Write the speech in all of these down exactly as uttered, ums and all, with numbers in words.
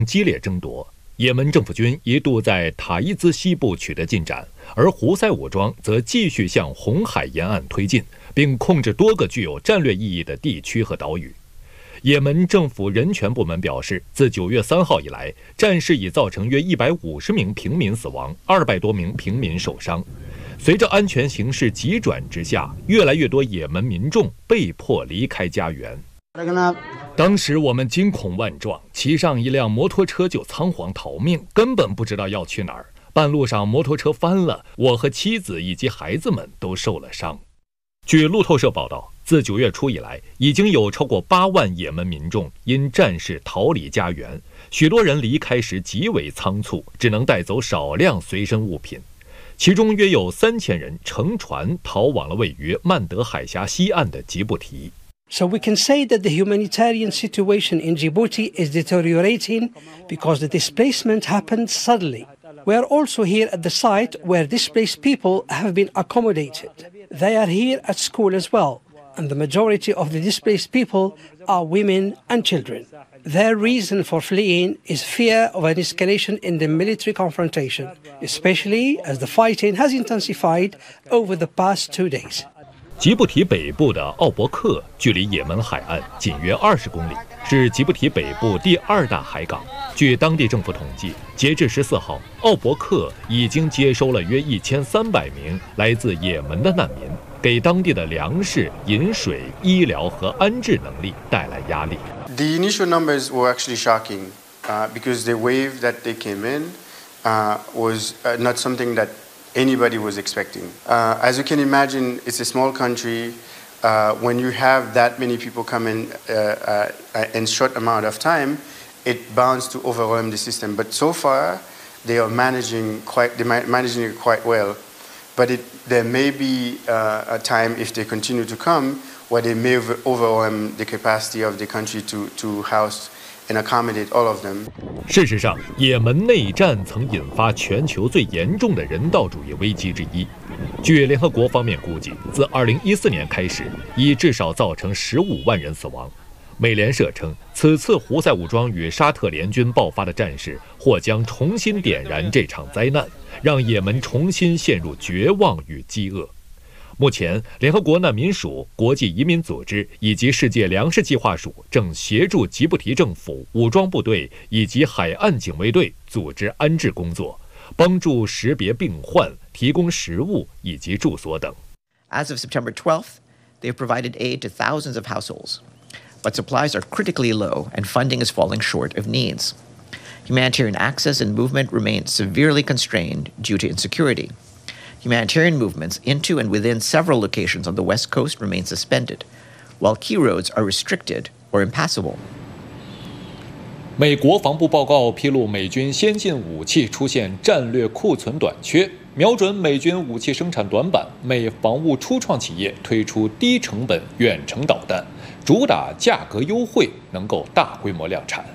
激烈争夺。也门政府军一度在塔伊兹西部取得进展，而胡塞武装则继续向红海沿岸推进，并控制多个具有战略意义的地区和岛屿。也门政府人权部门表示，自九月三号以来，战事已造成约一百五十名平民死亡，二百多名平民受伤。随着安全形势急转直下，越来越多也门民众被迫离开家园。当时我们惊恐万状，骑上一辆摩托车就仓皇逃命，根本不知道要去哪儿。半路上摩托车翻了，我和妻子以及孩子们都受了伤。据路透社报道，自九月初以来，已经有超过八万也门民众因战事逃离家园，许多人离开时极为仓促，只能带走少量随身物品。其中约有三千人乘船逃往了位于曼德海峡西岸的吉布提。 So we can say that the humanitarian situation in Djibouti is deteriorating because the displacement happened suddenly. We are also here at the site where displaced people have been accommodated. They are here at school as well, and the majority of the displaced people are women and children. Their reason for fleeing is fear of an escalation in the military confrontation, especially as the fighting has intensified over the past two days. 吉布提北部的奥伯克距离也门海岸仅约二十公里，是吉布提北部第二大海港。据当地政府统计，截至十四号，奥伯克已经接收了约一千三百名来自也门的难民，给当地的粮食、饮水、医疗和安置能力带来压力。 The initial numbers were actually shocking, uh, because the wave that they came in uh, was uh, not something that anybody was expecting. Uh, as you can imagine, it's a small country. Uh, when you have that many people coming uh, uh, in short amount of time, it bounds to overwhelm the system. But so far, they are managing quite, they're managing it quite well. But it, there may be uh, a time, if they continue to come, where they may overwhelm the capacity of the country to, to house and accommodate all of them. 事实上，也门内战曾引发全球最严重的人道主义危机之一。据联合国方面估计，自二零一四年开始，已至少造成十五万人死亡。美联社称，此次胡塞武装与沙特联军爆发的战事，或将重新点燃这场灾难，让也门重新陷入绝望与饥饿。目前，联合国难民署、国际移民组织以及世界粮食计划署正协助吉布提政府、武装部队以及海岸警卫队组织安置工作，帮助识别病患、提供食物以及住所等。 As of September twelfth, they have provided aid to thousands of households, but supplies are critically low and funding is falling short of needs. Humanitarian access and movement remain severely constrained due to insecurity.Humanitarian movements into and within several locations on the west coast remain suspended, while key roads are restricted or impassable. 美国防部报告披露，美军先进武器出现战略库存短缺，瞄准美军武器生产短板，美防务初创企业推出低成本远程导弹，主打价格优惠，能够大规模量产。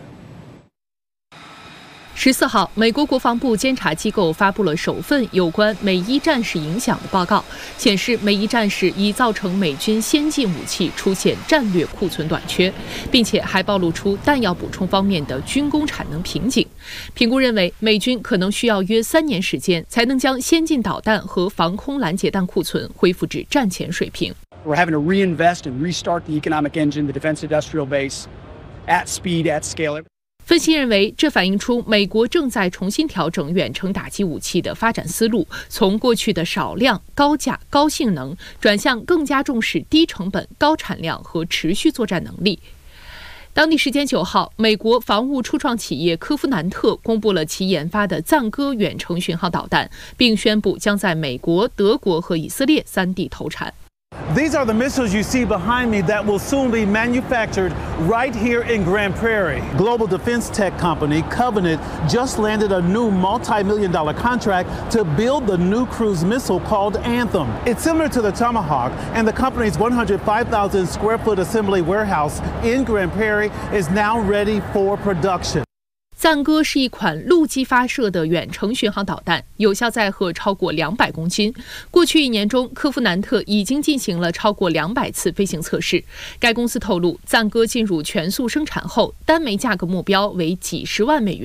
十四号，美国国防部监察机构发布了首份有关美伊战事影响的报告，显示美伊战事已造成美军先进武器出现战略库存短缺，并且还暴露出弹药补充方面的军工产能瓶颈。评估认为，美军可能需要约三年时间才能将先进导弹和防空拦截弹库存恢复至战前水平。 We're having to reinvest and restart the economic engine, the defense industrial base, at speed, at scale. 分析认为，这反映出美国正在重新调整远程打击武器的发展思路，从过去的少量、高价、高性能，转向更加重视低成本、高产量和持续作战能力。当地时间九号，美国防务初创企业科夫南特公布了其研发的赞歌远程巡航导弹，并宣布将在美国、德国和以色列三地投产。 These are the missiles you see behind me that will soon be manufactured right here in Grand Prairie. Global defense tech company Covenant just landed a new multi-million dollar contract to build the new cruise missile called Anthem. It's similar to the Tomahawk, and the company's one hundred five thousand square foot assembly warehouse in Grand Prairie is now ready for production. 赞歌是一款陆基发射的远程巡航导弹，有效载荷超过两百公斤。过去一年中，科夫南特已经进行了超过两百次飞行测试。该公司透露，赞歌进入全速生产后，单枚价格目标为几十万美元。